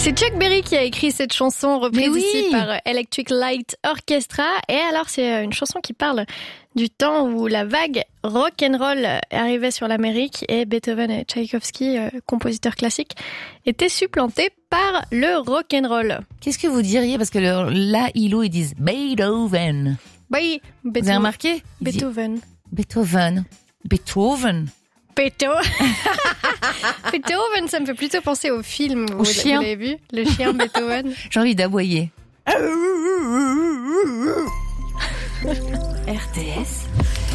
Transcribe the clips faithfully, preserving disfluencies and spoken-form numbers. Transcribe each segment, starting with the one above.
C'est Chuck Berry qui a écrit cette chanson, reprise oui. ici par Electric Light Orchestra. Et alors, c'est une chanson qui parle du temps où la vague rock'n'roll arrivait sur l'Amérique et Beethoven et Tchaïkovski, euh, compositeurs classiques, étaient supplantés par le rock'n'roll. Qu'est-ce que vous diriez? Parce que le, là, Ilo, ils disent Beethoven. Oui, Beethoven. Vous avez remarqué? Beethoven. Beethoven. Beethoven. Beethoven. Beethoven, ça me fait plutôt penser au film. Au vous, chien. Vous l'avez vu? Le chien Beethoven. J'ai envie d'aboyer. R T S.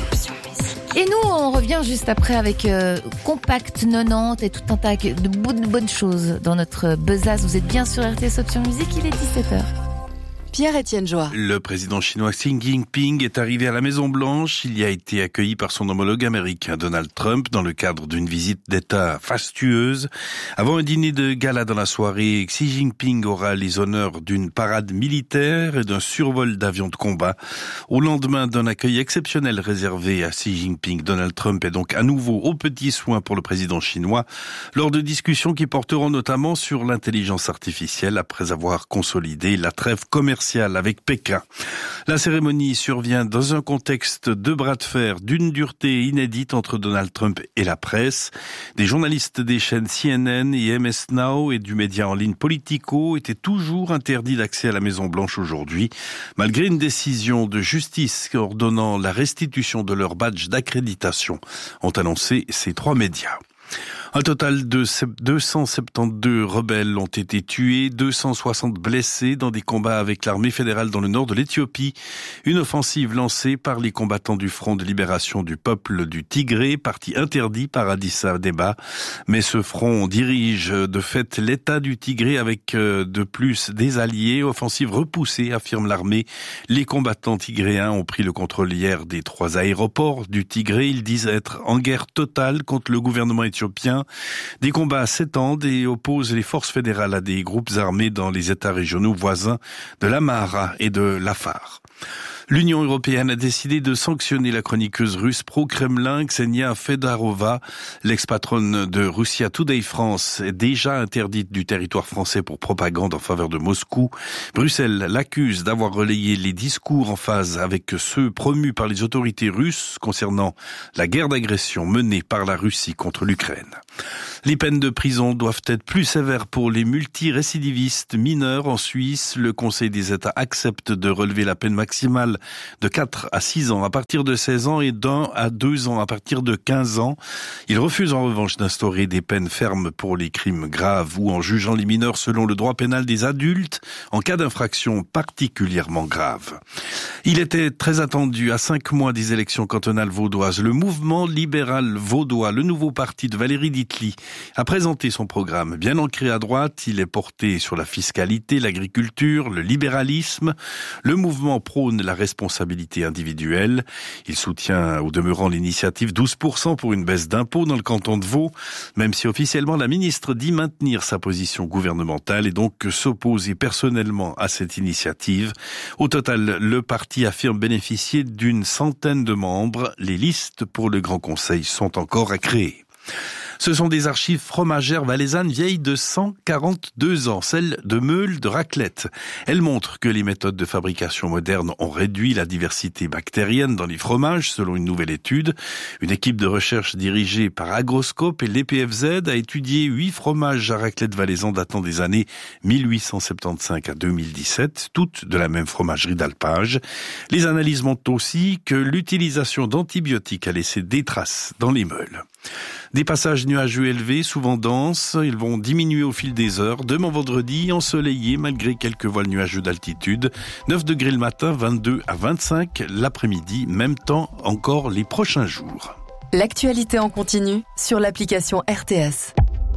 Et nous, on revient juste après avec euh, Compact quatre-vingt-dix et tout un tas de bonnes, bonnes choses dans notre besace. Vous êtes bien sur R T S Option Musique, il est dix-sept heures. Pierre-Étienne Joie. Le président chinois Xi Jinping est arrivé à la Maison-Blanche. Il y a été accueilli par son homologue américain Donald Trump dans le cadre d'une visite d'État fastueuse. Avant un dîner de gala dans la soirée, Xi Jinping aura les honneurs d'une parade militaire et d'un survol d'avions de combat. Au lendemain d'un accueil exceptionnel réservé à Xi Jinping, Donald Trump est donc à nouveau aux petits soins pour le président chinois lors de discussions qui porteront notamment sur l'intelligence artificielle après avoir consolidé la trêve commerciale avec Pékin. La cérémonie survient dans un contexte de bras de fer d'une dureté inédite entre Donald Trump et la presse. Des journalistes des chaînes C N N et M S Now et du média en ligne Politico étaient toujours interdits d'accès à la Maison-Blanche aujourd'hui, malgré une décision de justice ordonnant la restitution de leur badge d'accréditation, ont annoncé ces trois médias. Un total de deux cent soixante-douze rebelles ont été tués, deux cent soixante blessés dans des combats avec l'armée fédérale dans le nord de l'Éthiopie. Une offensive lancée par les combattants du Front de libération du peuple du Tigré, parti interdit par Addis Abeba. Mais ce front dirige de fait l'État du Tigré avec de plus des alliés. Offensive repoussée, affirme l'armée. Les combattants tigréens ont pris le contrôle hier des trois aéroports du Tigré. Ils disent être en guerre totale contre le gouvernement éthiopien. Des combats s'étendent et opposent les forces fédérales à des groupes armés dans les États régionaux voisins de l'Amhara et de l'Afar. L'Union européenne a décidé de sanctionner la chroniqueuse russe pro-Kremlin Ksenia Fedorova. L'ex-patronne de Russia Today France est déjà interdite du territoire français pour propagande en faveur de Moscou. Bruxelles l'accuse d'avoir relayé les discours en phase avec ceux promus par les autorités russes concernant la guerre d'agression menée par la Russie contre l'Ukraine. Les peines de prison doivent être plus sévères pour les multirécidivistes mineurs en Suisse. Le Conseil des États accepte de relever la peine maximale de quatre à six ans à partir de seize ans et d'un à deux ans à partir de quinze ans. Il refuse en revanche d'instaurer des peines fermes pour les crimes graves ou en jugeant les mineurs selon le droit pénal des adultes en cas d'infraction particulièrement grave. Il était très attendu à cinq mois des élections cantonales vaudoises. Le mouvement libéral vaudois, le nouveau parti de Valérie Ditely, a présenté son programme. Bien ancré à droite, il est porté sur la fiscalité, l'agriculture, le libéralisme. Le mouvement prône la responsabilité individuelle. Il soutient au demeurant l'initiative douze pour cent pour une baisse d'impôts dans le canton de Vaud, même si officiellement la ministre dit maintenir sa position gouvernementale et donc s'opposer personnellement à cette initiative. Au total, le parti affirme bénéficier d'une centaine de membres. Les listes pour le Grand Conseil sont encore à créer. Ce sont des archives fromagères valaisannes vieilles de cent quarante-deux ans, celles de meules de raclette. Elles montrent que les méthodes de fabrication modernes ont réduit la diversité bactérienne dans les fromages, selon une nouvelle étude. Une équipe de recherche dirigée par Agroscope et l'E P F Z a étudié huit fromages à raclette valaisans datant des années mille huit cent soixante-quinze à deux mille dix-sept, toutes de la même fromagerie d'alpage. Les analyses montrent aussi que l'utilisation d'antibiotiques a laissé des traces dans les meules. Des passages nuageux élevés, souvent denses, ils vont diminuer au fil des heures. Demain vendredi, ensoleillé malgré quelques voiles nuageux d'altitude. neuf degrés le matin, vingt-deux à vingt-cinq l'après-midi, même temps encore les prochains jours. L'actualité en continu sur l'application R T S.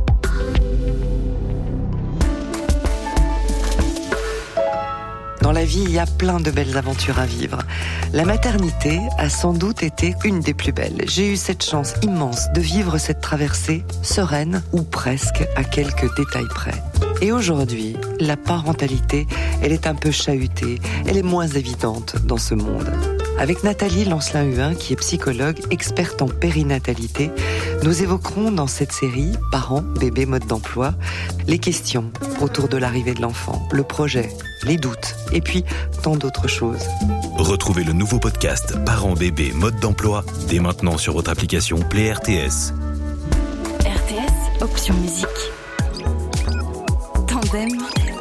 Dans la vie, il y a plein de belles aventures à vivre. La maternité a sans doute été une des plus belles. J'ai eu cette chance immense de vivre cette traversée sereine ou presque à quelques détails près. Et aujourd'hui, la parentalité, elle est un peu chahutée, elle est moins évidente dans ce monde. Avec Nathalie Lancelin-Huin, qui est psychologue, experte en périnatalité, nous évoquerons dans cette série Parents, bébés, mode d'emploi, les questions autour de l'arrivée de l'enfant, le projet, les doutes, et puis tant d'autres choses. Retrouvez le nouveau podcast Parents, bébés, mode d'emploi dès maintenant sur votre application Play R T S. R T S, option musique. Tandem.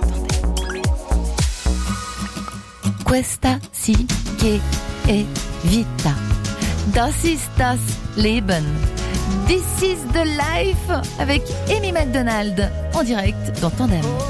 Questa si che è vita. Das ist das Leben. This is the life avec Amy McDonald en direct dans Tandem.